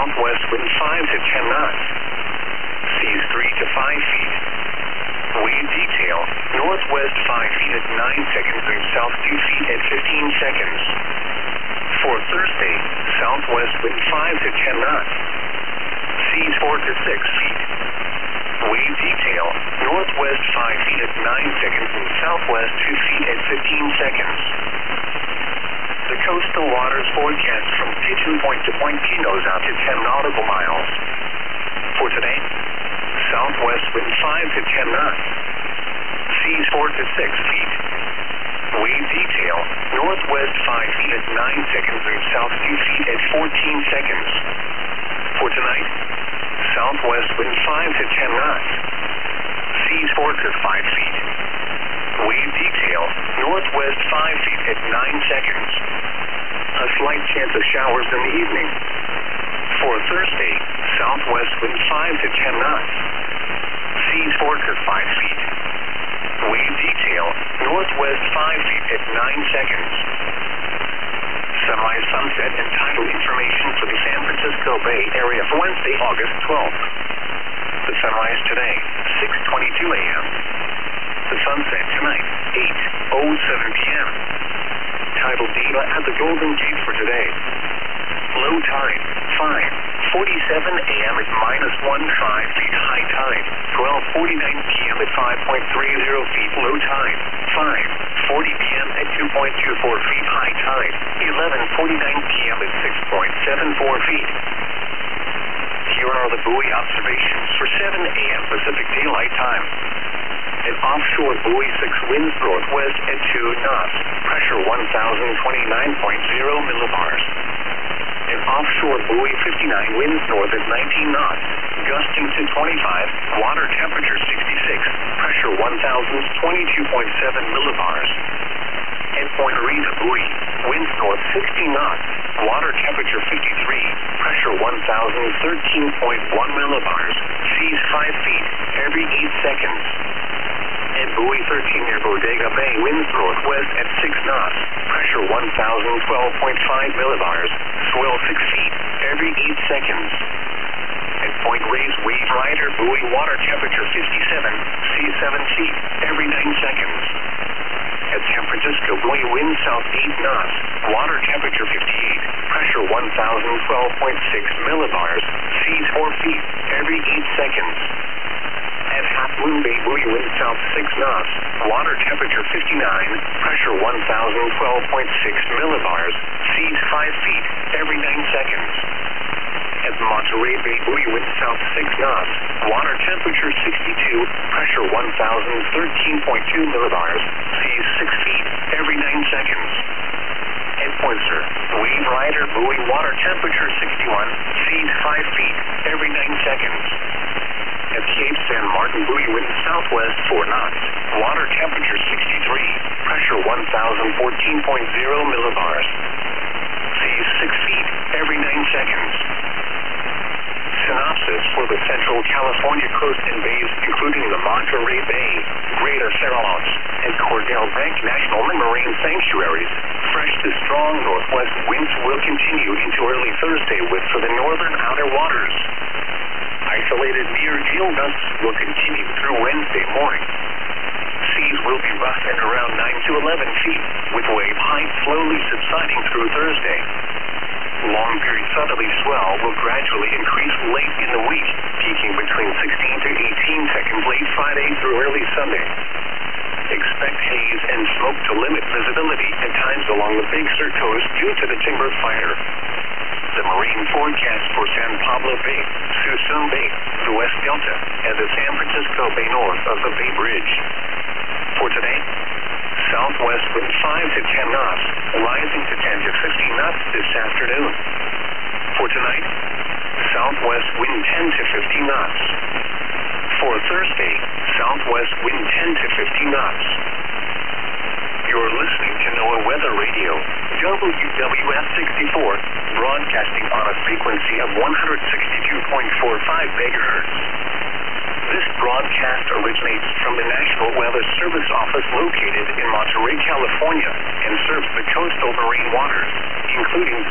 southwest wind 5 to 10 knots. Seas 3 to 5 feet. Wave detail, northwest 5 feet at 9 seconds and south 2 feet at 15 seconds. For Thursday, southwest wind 5 to 10 knots. Seas 4 to 6 feet. Wave detail, northwest 5 feet at 9 seconds and southwest 2 feet at 15 seconds. The coastal waters forecast from Pigeon Point to Point Pinos out to 10 nautical miles. For today, southwest wind 5 to 10 knots. Seas 4 to 6 feet. Wave detail, northwest 5 feet at 9 seconds and south 2 feet at 14 seconds. For tonight, southwest wind 5 to 10 knots. Seas 4 to 5 feet. Wave detail, northwest 5 feet at 9 seconds. A slight chance of showers in the evening. For Thursday, southwest wind 5 to 10 knots. Seas 4 to 5 feet. Wave detail, northwest 5 feet at 9 seconds. Sunrise, sunset, and tidal information for the San Francisco Bay Area for Wednesday, August 12th. The sunrise today, 6:22 a.m. The sunset tonight, 8:07 p.m. Tidal data at the Golden Gate for today. Low tide, 5:47 a.m. at -1.5 feet. High tide, 12:49 p.m. at 5.30 feet. Low tide, 5:40 p.m. at 2.24 feet. High tide, 11:49 p.m. at 6.74 feet. Here are the buoy observations for 7 a.m. Pacific Daylight Time. An offshore buoy 6 winds northwest at 2 knots. Pressure 1,029.0 millibars. An offshore buoy 59 winds north at 19 knots. Gusting to 25. Water temperature 66. Pressure 1,022.7 millibars. At Point Rita buoy, winds north 60 knots. Water temperature 53. Pressure 1,013.1 millibars. Seas 5 feet every 8 seconds. At buoy 13 near Bodega Bay, winds northwest at 6 knots. Pressure 1,012.5 millibars. Swell 6 feet every 8 seconds. At Point Reyes Wave Rider buoy, water temperature 57. Seas 7 feet every 9 seconds. At San Francisco buoy, wind south 8 knots. Water temperature 58. Pressure 1,012.6 millibars. Seas 4 feet every 8 seconds. At Half Moon Bay buoy, wind south 6 knots. Water temperature 59. Pressure 1,012.6 millibars. Seas 5 feet every 9 seconds. At Monterey Bay buoy, wind south 6 knots. Water temperature 62. Pressure 1,013.2 millibars. Seas 6 feet every 9 seconds. At Point Sur, Wave Rider buoy, water temperature 61. Seas 5 feet every 9 seconds. At Cape San Martin buoy, wind southwest 4 knots. Water temperature 63. Pressure 1,014.0 millibars. Seas 6 feet every 9 seconds. Synopsis for the Central California coast and bays, including the Monterey Bay, Greater Farallones, and Cordell Bank National Marine Sanctuaries. Fresh to strong northwest winds will continue into early Thursday for the northern outer waters. Isolated near gale gusts will continue through Wednesday morning. Seas will be rough at around 9 to 11 feet, with wave height slowly subsiding through Thursday. Long-period southerly swell will gradually increase late in the week, peaking between 16 to 18 seconds late Friday through early Sunday. Expect haze and smoke to limit visibility at times along the Big Sur coast due to the timber fire. The marine forecast for San Pablo Bay, Suisun Bay, the West Delta, and the San Francisco Bay north of the Bay Bridge. For today, southwest wind 5 to 10 knots, rising to 10 to 15 knots this afternoon. For tonight, southwest wind 10 to 15 knots. For Thursday, southwest wind 10 to 15 knots. You're listening to NOAA Weather Radio, WWF 64, broadcasting on a frequency of 162.45 megahertz. This broadcast originates from the National Weather Service Office located in Monterey, California, and serves the coastal marine waters, including